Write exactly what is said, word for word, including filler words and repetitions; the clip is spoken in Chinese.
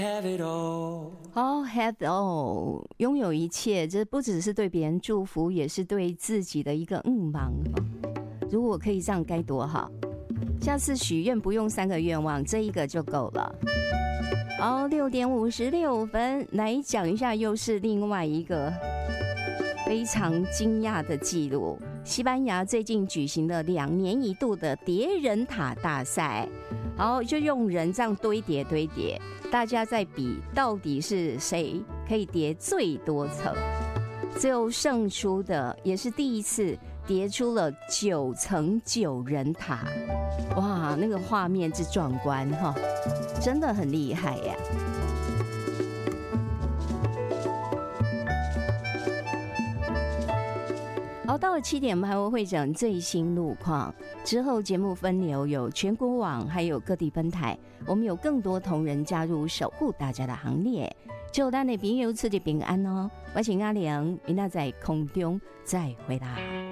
Have it all. Oh, have it all， 拥有一切，这不只是对别人祝福，也是对自己的一个嗯忙。如果可以这样，该多好！下次许愿不用三个愿望，这一个就够了。好，六点五十六分，来讲一下，又是另外一个非常惊讶的记录。西班牙最近举行了两年一度的叠人塔大赛，好，就用人这样堆叠堆叠，大家在比到底是谁可以叠最多层。最后胜出的也是第一次叠出了九层九人塔，哇，那个画面之壮观哈，真的很厉害呀！好，到了七点半，我会讲最新路况。之后节目分流有全国网，还有各地分台，我们有更多同仁加入守护大家的行列。祝咱的朋友出入平安哦！我是阿良，明仔在空中再回来。